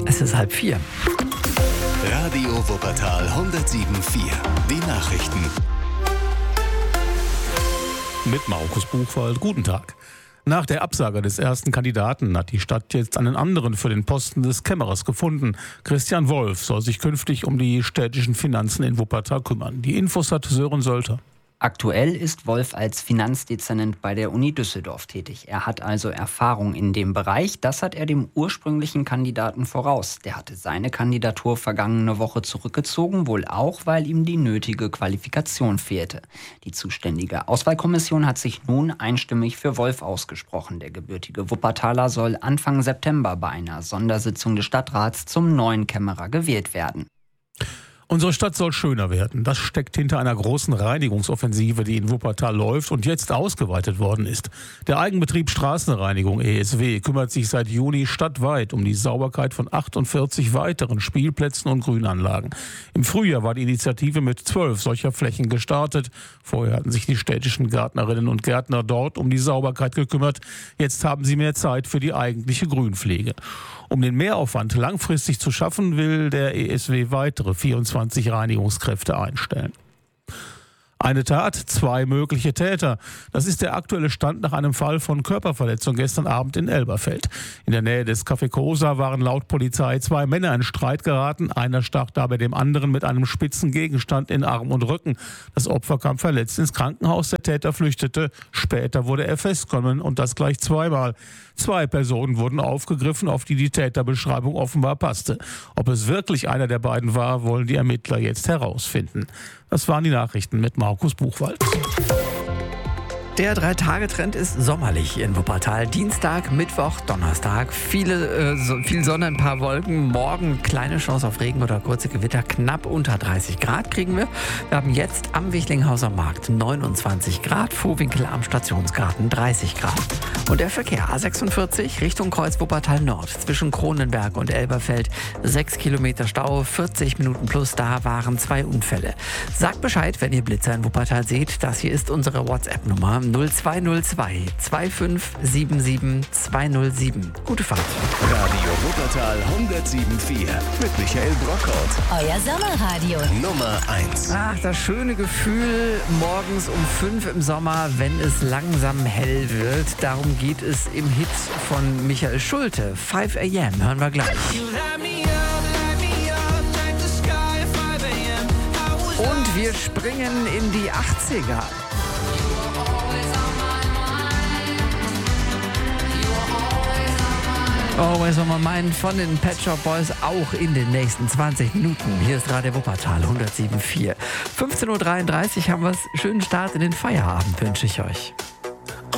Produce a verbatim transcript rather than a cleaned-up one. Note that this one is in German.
Es ist halb vier. Radio Wuppertal hundertsieben Komma vier. Die Nachrichten. Mit Markus Buchwald. Guten Tag. Nach der Absage des ersten Kandidaten hat die Stadt jetzt einen anderen für den Posten des Kämmerers gefunden. Christian Wolf soll sich künftig um die städtischen Finanzen in Wuppertal kümmern. Die Infos hat Sören Sölter. Aktuell ist Wolf als Finanzdezernent bei der Uni Düsseldorf tätig. Er hat also Erfahrung in dem Bereich. Das hat er dem ursprünglichen Kandidaten voraus. Der hatte seine Kandidatur vergangene Woche zurückgezogen, wohl auch, weil ihm die nötige Qualifikation fehlte. Die zuständige Auswahlkommission hat sich nun einstimmig für Wolf ausgesprochen. Der gebürtige Wuppertaler soll Anfang September bei einer Sondersitzung des Stadtrats zum neuen Kämmerer gewählt werden. Unsere Stadt soll schöner werden. Das steckt hinter einer großen Reinigungsoffensive, die in Wuppertal läuft und jetzt ausgeweitet worden ist. Der Eigenbetrieb Straßenreinigung E S W kümmert sich seit Juni stadtweit um die Sauberkeit von achtundvierzig weiteren Spielplätzen und Grünanlagen. Im Frühjahr war die Initiative mit zwölf solcher Flächen gestartet. Vorher hatten sich die städtischen Gärtnerinnen und Gärtner dort um die Sauberkeit gekümmert. Jetzt haben sie mehr Zeit für die eigentliche Grünpflege. Um den Mehraufwand langfristig zu schaffen, will der E S W weitere vierundzwanzig Reinigungskräfte einstellen. Eine Tat, zwei mögliche Täter. Das ist der aktuelle Stand nach einem Fall von Körperverletzung gestern Abend in Elberfeld. In der Nähe des Café Cosa waren laut Polizei zwei Männer in Streit geraten. Einer stach dabei dem anderen mit einem spitzen Gegenstand in Arm und Rücken. Das Opfer kam verletzt ins Krankenhaus. Der Täter flüchtete. Später wurde er festgenommen und das gleich zweimal. Zwei Personen wurden aufgegriffen, auf die die Täterbeschreibung offenbar passte. Ob es wirklich einer der beiden war, wollen die Ermittler jetzt herausfinden. Das waren die Nachrichten mit Markus Buchwald. Der Drei-Tage-Trend ist sommerlich in Wuppertal. Dienstag, Mittwoch, Donnerstag. Viele, äh, so, viel Sonne, ein paar Wolken. Morgen kleine Chance auf Regen oder kurze Gewitter. Knapp unter dreißig Grad kriegen wir. Wir haben jetzt am Wichlinghauser Markt neunundzwanzig Grad. Vohwinkel am Stationsgarten dreißig Grad. Und der Verkehr A sechsundvierzig Richtung Kreuz Wuppertal Nord. Zwischen Kronenberg und Elberfeld. sechs Kilometer Stau, vierzig Minuten plus. Da waren zwei Unfälle. Sagt Bescheid, wenn ihr Blitzer in Wuppertal seht. Das hier ist unsere WhatsApp-Nummer. null zwei null zwei zwei fünf sieben sieben zwei null sieben. Gute Fahrt. Radio Wuppertal hundertsieben Komma vier mit Michael Brockhaus. Euer Sommerradio. Nummer eins. Ach, das schöne Gefühl morgens um fünf im Sommer, wenn es langsam hell wird. Darum geht es im Hit von Michael Schulte. five a m hören wir gleich. Und wir springen in die achtziger. Always on my mind von den Pet Shop Boys auch in den nächsten zwanzig Minuten. Hier ist Radio Wuppertal hundertsieben Komma vier. fünfzehn Uhr dreiunddreißig haben wir es. Schönen Start in den Feierabend wünsche ich euch.